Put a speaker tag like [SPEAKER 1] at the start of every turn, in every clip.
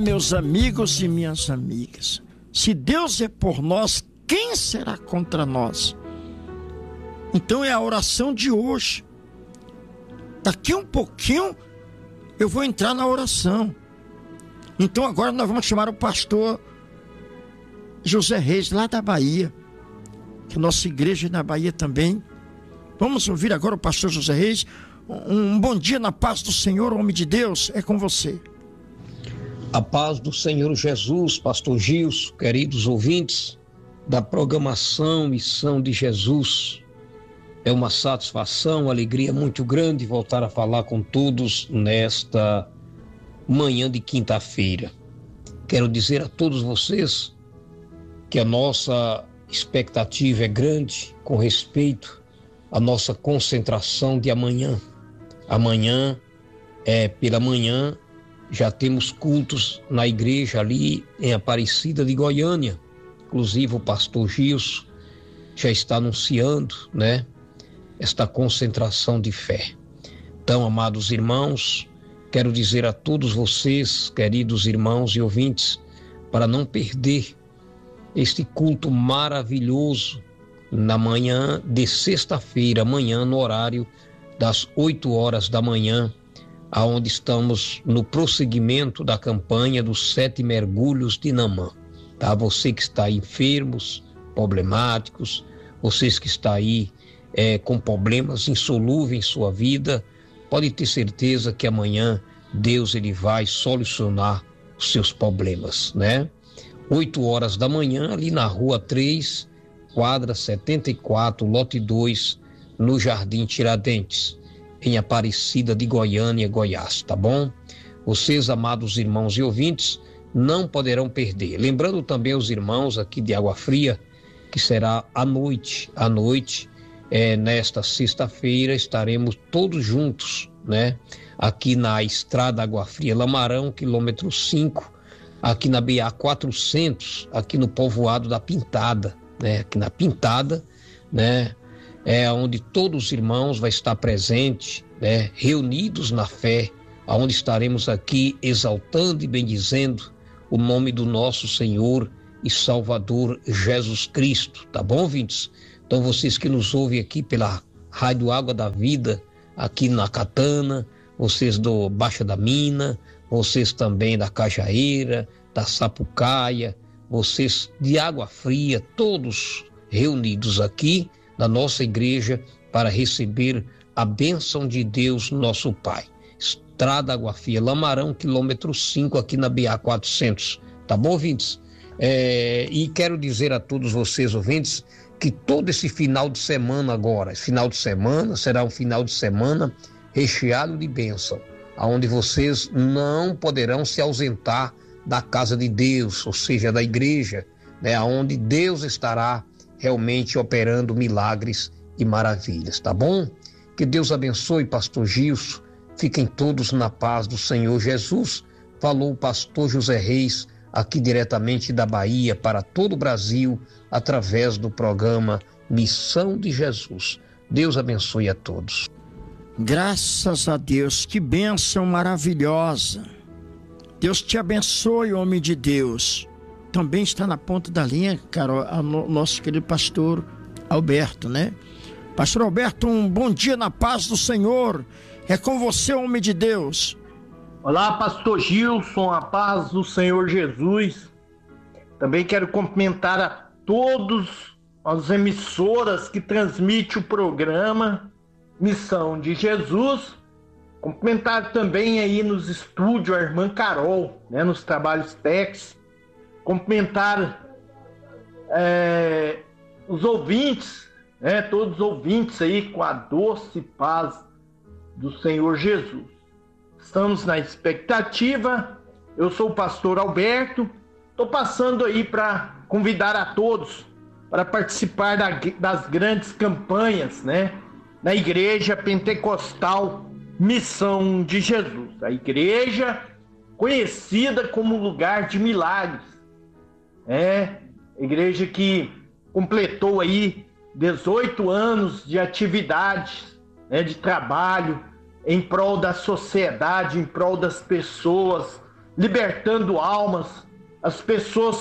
[SPEAKER 1] meus amigos e minhas amigas, se Deus é por nós, quem será contra nós? Então é a oração de hoje. Daqui um pouquinho eu vou entrar na oração. Então agora nós vamos chamar o pastor José Reis, lá da Bahia, que a nossa igreja é na Bahia também. Vamos ouvir agora o pastor José Reis. Um bom dia na paz do Senhor, homem de Deus, é com você.
[SPEAKER 2] A paz do Senhor Jesus, pastor Gilson, queridos ouvintes da programação Missão de Jesus. É uma satisfação, uma alegria muito grande voltar a falar com todos nesta manhã de quinta-feira. Quero dizer a todos vocês que a nossa expectativa é grande com respeito à nossa concentração de amanhã. Amanhã, pela manhã, já temos cultos na igreja ali em Aparecida de Goiânia. Inclusive o pastor Gilson já está anunciando, esta concentração de fé. Então, amados irmãos, quero dizer a todos vocês, queridos irmãos e ouvintes, para não perder este culto maravilhoso na manhã de sexta-feira, amanhã no horário das 8 horas da manhã, aonde estamos no prosseguimento da campanha dos 7 mergulhos de Naamã. Tá? Você que está enfermos, problemáticos, vocês que está aí com problemas insolúveis em sua vida, pode ter certeza que amanhã Deus ele vai solucionar os seus problemas, 8 horas da manhã, ali na Rua 3, quadra 74, lote 2, no Jardim Tiradentes, em Aparecida de Goiânia, Goiás, tá bom? Vocês, amados irmãos e ouvintes, não poderão perder. Lembrando também os irmãos aqui de Água Fria, que será à noite, nesta sexta-feira, estaremos todos juntos, aqui na Estrada Água Fria Lamarão, quilômetro 5, aqui na BA 400, aqui no povoado da Pintada, aqui na Pintada, onde todos os irmãos vão estar presentes, reunidos na fé, onde estaremos aqui exaltando e bendizendo o nome do nosso Senhor e Salvador Jesus Cristo, tá bom, ouvintes? Então vocês que nos ouvem aqui pela Rádio Água da Vida, aqui na Catana, vocês do Baixa da Mina, vocês também da Cajaeira, da Sapucaia, vocês de Água Fria, todos reunidos aqui na nossa igreja para receber a bênção de Deus, nosso Pai. Estrada Água Fria Lamarão, quilômetro 5, aqui na BA 400. Tá bom, ouvintes? E quero dizer a todos vocês, ouvintes, que todo esse final de semana agora, esse final de semana será um final de semana recheado de bênção, onde vocês não poderão se ausentar da casa de Deus, ou seja, da igreja, onde Deus estará realmente operando milagres e maravilhas, tá bom? Que Deus abençoe, pastor Gilson, fiquem todos na paz do Senhor Jesus. Falou o pastor José Reis, aqui diretamente da Bahia para todo o Brasil, através do programa Missão de Jesus. Deus abençoe a todos.
[SPEAKER 1] Graças a Deus, que bênção maravilhosa. Deus te abençoe, homem de Deus. Também está na ponta da linha, cara, nosso querido pastor Alberto, Pastor Alberto, um bom dia na paz do Senhor. É com você, homem de Deus.
[SPEAKER 3] Olá, pastor Gilson, a paz do Senhor Jesus. Também quero cumprimentar a todos as emissoras que transmitem o programa Missão de Jesus. Cumprimentar também aí nos estúdios a irmã Carol, nos trabalhos técnicos. Cumprimentar os ouvintes, todos os ouvintes aí com a doce paz do Senhor Jesus. Estamos na expectativa. Eu sou o pastor Alberto. Estou passando aí para convidar a todos para participar das grandes campanhas, na Igreja Pentecostal Missão de Jesus. A igreja conhecida como lugar de milagres. Igreja que completou aí 18 anos de atividades, de trabalho em prol da sociedade, em prol das pessoas, libertando almas, as pessoas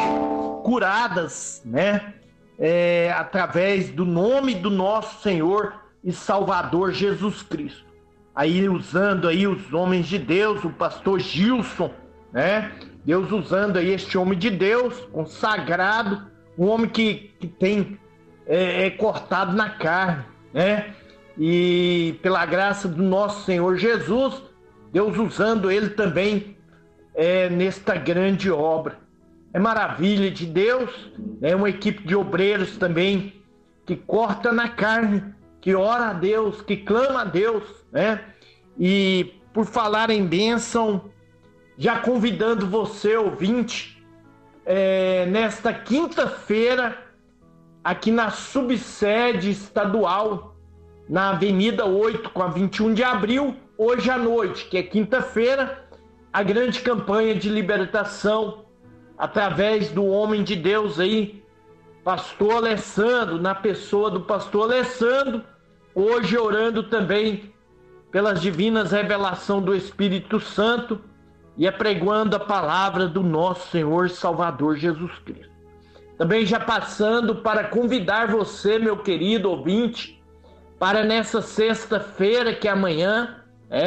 [SPEAKER 3] curadas, né? Através do nome do nosso Senhor e Salvador Jesus Cristo. Aí usando aí os homens de Deus, o pastor Gilson, né? Deus usando aí este homem de Deus, consagrado, um homem que tem cortado na carne, né? E pela graça do nosso Senhor Jesus, Deus usando ele também nesta grande obra. É maravilha de Deus, é uma equipe de obreiros também que corta na carne, que ora a Deus, que clama a Deus, né? E por falar em bênção, já convidando você, ouvinte, nesta quinta-feira, aqui na subsede estadual, na Avenida 8, com a 21 de abril, hoje à noite, que é quinta-feira, a grande campanha de libertação, através do homem de Deus aí, pastor Alessandro, na pessoa do pastor Alessandro, hoje orando também pelas divinas revelações do Espírito Santo e apregoando a palavra do nosso Senhor e Salvador Jesus Cristo. Também já passando para convidar você, meu querido ouvinte, para nessa sexta-feira, que é amanhã,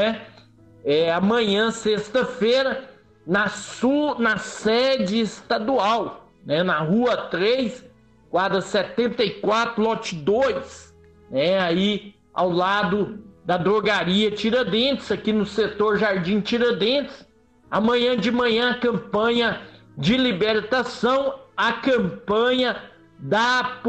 [SPEAKER 3] amanhã, sexta-feira, na sede estadual, né, na Rua 3, quadra 74, lote 2, aí ao lado da drogaria Tiradentes, aqui no setor Jardim Tiradentes. Amanhã de manhã, a campanha de libertação, a campanha da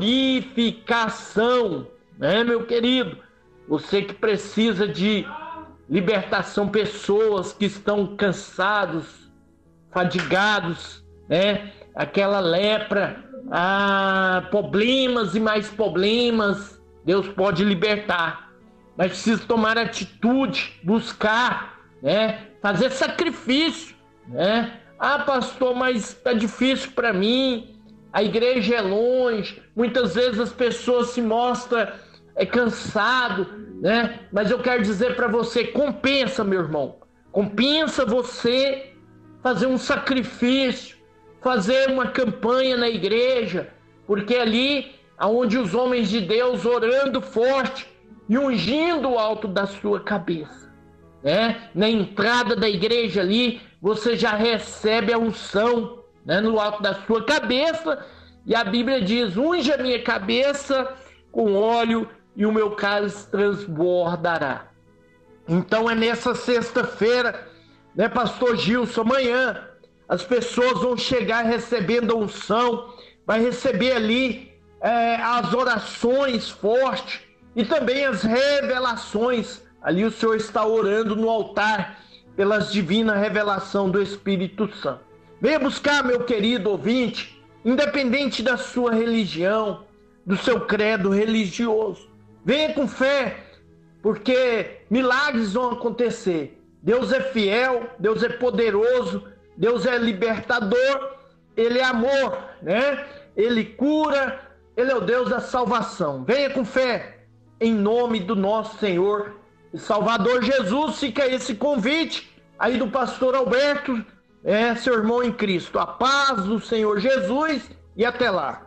[SPEAKER 3] purificação, né, meu querido? Você que precisa de libertação, pessoas que estão cansados, fadigados, né? Aquela lepra, problemas e mais problemas, Deus pode libertar. Mas precisa tomar atitude, buscar, né? Fazer sacrifício, né? Pastor, mas está difícil para mim, a igreja é longe, muitas vezes as pessoas se mostram cansado, né? Mas eu quero dizer para você, compensa, meu irmão, compensa você fazer um sacrifício, fazer uma campanha na igreja, porque ali aonde os homens de Deus orando forte e ungindo o alto da sua cabeça, né? Na entrada da igreja ali, você já recebe a unção, né? No alto da sua cabeça, e a Bíblia diz: unge a minha cabeça com óleo e o meu cálice transbordará. Então é nessa sexta-feira, né, pastor Gilson, amanhã as pessoas vão chegar recebendo a unção, vai receber ali as orações fortes e também as revelações. Ali o Senhor está orando no altar pelas divinas revelações do Espírito Santo. Venha buscar, meu querido ouvinte, independente da sua religião, do seu credo religioso. Venha com fé, porque milagres vão acontecer. Deus é fiel, Deus é poderoso, Deus é libertador, Ele é amor, né? Ele cura, Ele é o Deus da salvação. Venha com fé, em nome do nosso Senhor e Salvador Jesus. Fica esse convite aí do pastor Alberto, seu irmão em Cristo. A paz do Senhor Jesus e até lá.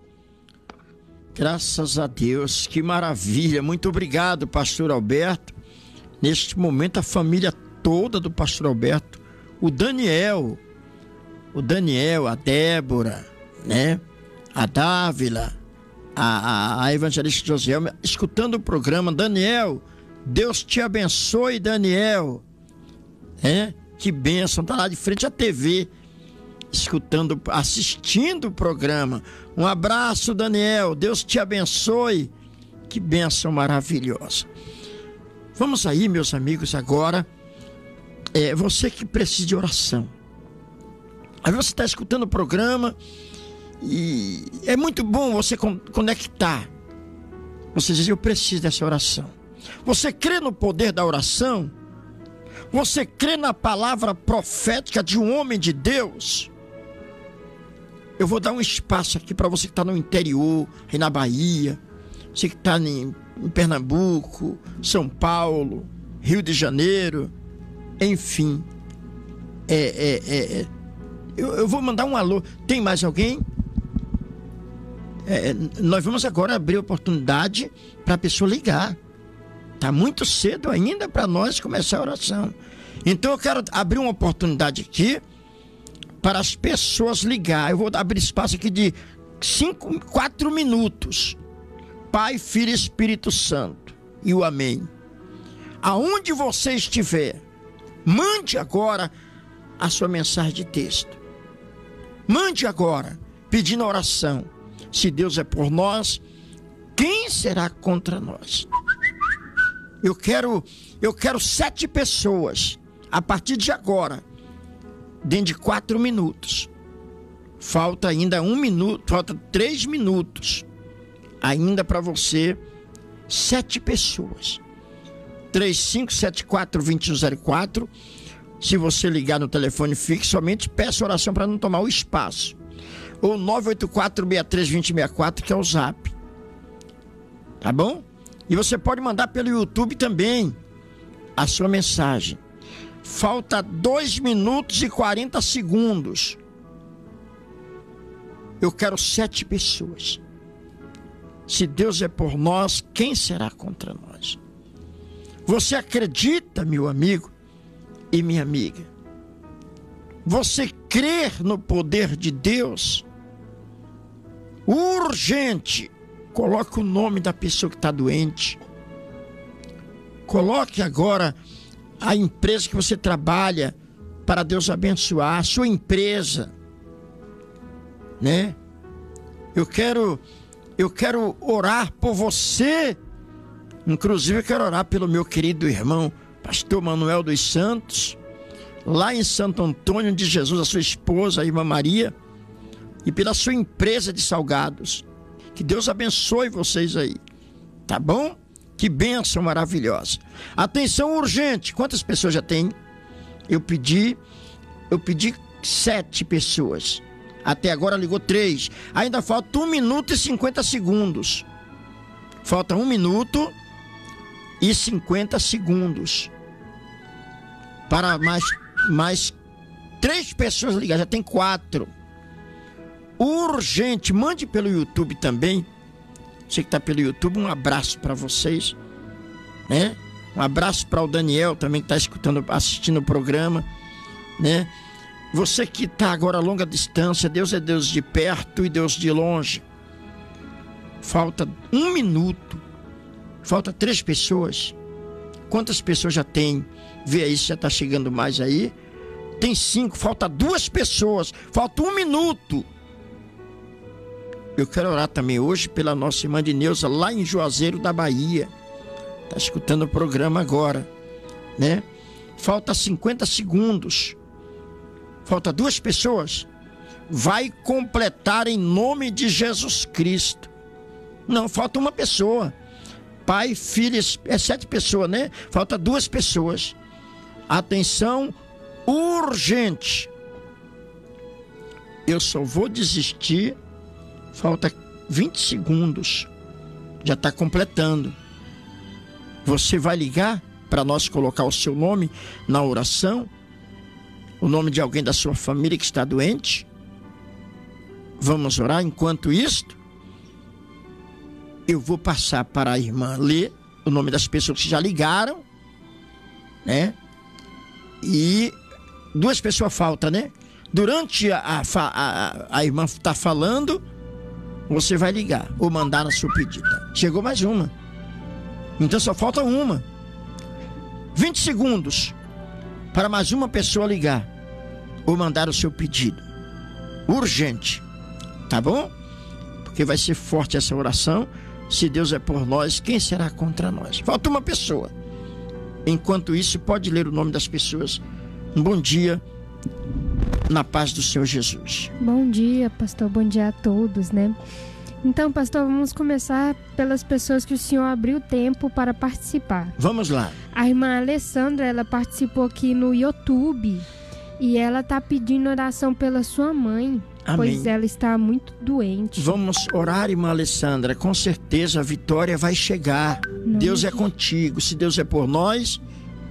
[SPEAKER 1] Graças a Deus, que maravilha. Muito obrigado, pastor Alberto. Neste momento, a família toda do pastor Alberto, o Daniel, a Débora, né? A Dávila, a evangelista Josiel, escutando o programa. Daniel, Deus te abençoe, Daniel. Que bênção, tá lá de frente à TV, escutando, assistindo o programa. Um abraço, Daniel, Deus te abençoe. Que bênção maravilhosa. Vamos aí, meus amigos, agora. Você que precisa de oração. Aí você está escutando o programa e é muito bom você conectar. Você diz: eu preciso dessa oração. Você crê no poder da oração? Você crê na palavra profética de um homem de Deus? Eu vou dar um espaço aqui para você que está no interior, aí na Bahia, você que está em Pernambuco, São Paulo, Rio de Janeiro, enfim. Eu vou mandar um alô. Tem mais alguém? Nós vamos agora abrir oportunidade para a pessoa ligar. Está muito cedo ainda para nós começar a oração. Então eu quero abrir uma oportunidade aqui para as pessoas ligar. Eu vou abrir espaço aqui de 4 minutos. Pai, Filho e Espírito Santo. E o amém. Aonde você estiver, mande agora a sua mensagem de texto. Mande agora, pedindo a oração. Se Deus é por nós, quem será contra nós? Eu quero 7 pessoas, a partir de agora, dentro de 4 minutos. Falta ainda 1 minuto, falta 3 minutos. Ainda para você, 7 pessoas. 3574-2104. Se você ligar no telefone fixo, somente peça oração para não tomar o espaço. Ou 984-63-2064, que é o zap. Tá bom? E você pode mandar pelo YouTube também a sua mensagem. Falta 2 minutos e 40 segundos. Eu quero 7 pessoas. Se Deus é por nós, quem será contra nós? Você acredita, meu amigo e minha amiga? Você crê no poder de Deus? Urgente! Coloque o nome da pessoa que está doente. Coloque agora a empresa que você trabalha para Deus abençoar, a sua empresa, né? Eu quero orar por você. Inclusive eu quero orar pelo meu querido irmão Pastor Manuel dos Santos, lá em Santo Antônio de Jesus, a sua esposa, a irmã Maria, e pela sua empresa de salgados. Que Deus abençoe vocês aí, tá bom? Que bênção maravilhosa. Atenção urgente. Quantas pessoas já tem? Eu pedi 7 pessoas. Até agora ligou 3. Ainda falta 1 minuto e 50 segundos. Falta 1 minuto e 50 segundos. Para mais 3 pessoas ligar. Já tem 4. Urgente. Mande pelo YouTube também. Você que está pelo YouTube, um abraço para vocês, né? Um abraço para o Daniel também, que está assistindo o programa, né? Você que está agora a longa distância, Deus é Deus de perto e Deus de longe. Falta 1 minuto. Falta 3 pessoas. Quantas pessoas já tem? Vê aí se já está chegando mais aí. Tem 5, falta 2 pessoas. Falta 1 minuto. Eu quero orar também hoje pela nossa irmã de Neuza, lá em Juazeiro da Bahia. Está escutando o programa agora, né? Falta 50 segundos. Falta 2 pessoas. Vai completar em nome de Jesus Cristo. Não, falta 1 pessoa. Pai, filho, 7 pessoas, né? Falta 2 pessoas. Atenção, urgente. Eu só vou desistir. Falta 20 segundos. Já está completando. Você vai ligar para nós colocar o seu nome na oração? O nome de alguém da sua família que está doente? Vamos orar. Enquanto isto, eu vou passar para a irmã ler o nome das pessoas que já ligaram, né? E 2 pessoas faltam, né? Durante a irmã está falando, você vai ligar ou mandar na sua pedida. Chegou mais uma. Então só falta 1. 20 segundos para mais uma pessoa ligar ou mandar o seu pedido. Urgente. Tá bom? Porque vai ser forte essa oração. Se Deus é por nós, quem será contra nós? Falta 1 pessoa. Enquanto isso, pode ler o nome das pessoas. Um bom dia, na paz do Senhor Jesus.
[SPEAKER 4] Bom dia, pastor. Bom dia a todos, né? Então, pastor, vamos começar pelas pessoas que o senhor abriu tempo para participar.
[SPEAKER 1] Vamos lá.
[SPEAKER 4] A irmã Alessandra, ela participou aqui no YouTube e ela está pedindo oração pela sua mãe. Amém. Pois ela está muito doente.
[SPEAKER 1] Vamos orar, irmã Alessandra. Com certeza a vitória vai chegar. Não. Deus é contigo. Se Deus é por nós,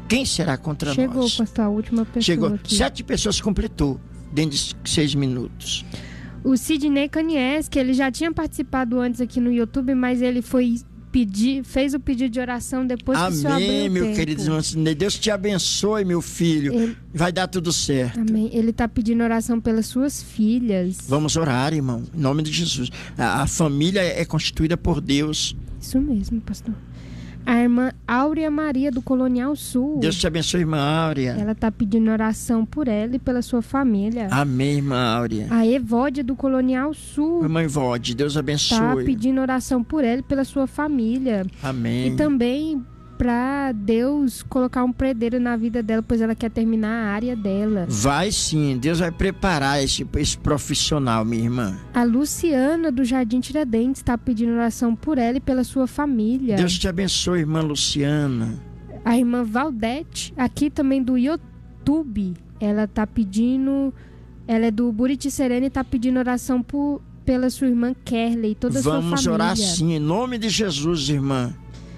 [SPEAKER 1] quem será contra nós?
[SPEAKER 4] Chegou, pastor, a última pessoa.
[SPEAKER 1] Chegou.
[SPEAKER 4] Aqui.
[SPEAKER 1] 7 pessoas completou dentro de 6 minutos.
[SPEAKER 4] O Sidney Canies, que ele já tinha participado antes aqui no YouTube, mas ele fez o pedido de oração depois que o senhor abriu o tempo.
[SPEAKER 1] Amém, meu querido irmão Sidney. Deus te abençoe, meu filho. Vai dar tudo certo.
[SPEAKER 4] Amém. Ele está pedindo oração pelas suas filhas.
[SPEAKER 1] Vamos orar, irmão, em nome de Jesus. A família é constituída por Deus.
[SPEAKER 4] Isso mesmo, pastor. A irmã Áurea Maria, do Colonial Sul.
[SPEAKER 1] Deus te abençoe, irmã Áurea.
[SPEAKER 4] Ela está pedindo oração por ela e pela sua família.
[SPEAKER 1] Amém, irmã Áurea.
[SPEAKER 4] A Evódia, do Colonial Sul.
[SPEAKER 1] Irmã Evódia, Deus abençoe.
[SPEAKER 4] Está pedindo oração por ela e pela sua família.
[SPEAKER 1] Amém.
[SPEAKER 4] E também para Deus colocar um predeiro na vida dela, pois ela quer terminar a área dela.
[SPEAKER 1] Vai sim, Deus vai preparar esse profissional, minha irmã.
[SPEAKER 4] A Luciana, do Jardim Tiradentes, está pedindo oração por ela e pela sua família.
[SPEAKER 1] Deus te abençoe, irmã Luciana.
[SPEAKER 4] A irmã Valdete, aqui também do YouTube, ela está pedindo... Ela é do Buriti Serena e está pedindo oração pela sua irmã Kerley e toda a sua família.
[SPEAKER 1] Vamos orar sim, em nome de Jesus, irmã.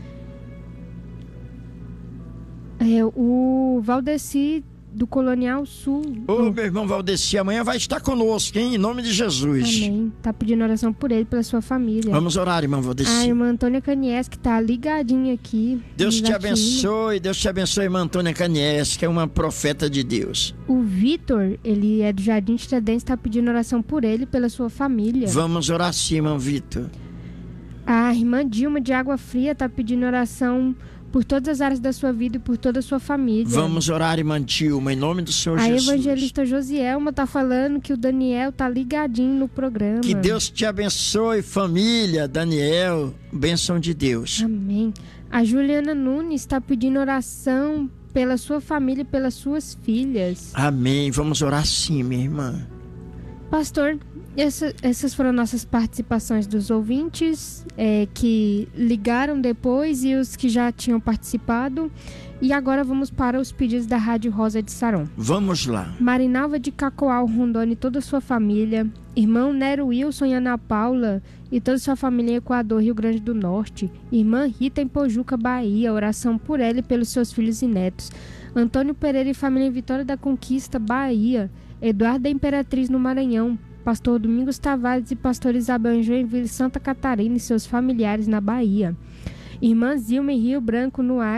[SPEAKER 4] O Valdeci, do Colonial Sul.
[SPEAKER 1] Meu irmão Valdeci, amanhã vai estar conosco, hein? Em nome de Jesus.
[SPEAKER 4] Amém. Tá pedindo oração por ele, pela sua família.
[SPEAKER 1] Vamos orar, irmão Valdeci.
[SPEAKER 4] A irmã Antônia Canies, que tá ligadinha aqui.
[SPEAKER 1] Deus te abençoe, irmã Antônia Canies, que é uma profeta de Deus.
[SPEAKER 4] O Vitor, ele é do Jardim Tiradentes, tá pedindo oração por ele e pela sua família.
[SPEAKER 1] Vamos orar sim, irmão Vitor.
[SPEAKER 4] A irmã Dilma, de Água Fria, tá pedindo oração por todas as áreas da sua vida e por toda a sua família.
[SPEAKER 1] Vamos orar, irmã Dilma, em nome do Senhor Jesus.
[SPEAKER 4] A evangelista Josielma tá falando que o Daniel tá ligadinho no programa.
[SPEAKER 1] Que Deus te abençoe, família, Daniel, bênção de Deus.
[SPEAKER 4] Amém. A Juliana Nunes está pedindo oração pela sua família e pelas suas filhas.
[SPEAKER 1] Amém. Vamos orar sim, minha irmã.
[SPEAKER 4] Pastor, essas foram nossas participações dos ouvintes que ligaram depois e os que já tinham participado. E agora vamos para os pedidos da Rádio Rosa de Saron.
[SPEAKER 1] Vamos lá.
[SPEAKER 4] Marinalva de Cacoal, Rondônia e toda a sua família. Irmão Nero Wilson e Ana Paula e toda a sua família em Equador, Rio Grande do Norte. Irmã Rita em Pojuca, Bahia. Oração por ela e pelos seus filhos e netos. Antônio Pereira e família em Vitória da Conquista, Bahia. Eduardo da Imperatriz, no Maranhão. Pastor Domingos Tavares e pastor Isabel em Joinville, Santa Catarina e seus familiares na Bahia. Irmã Zilma em Rio Branco, no Acre.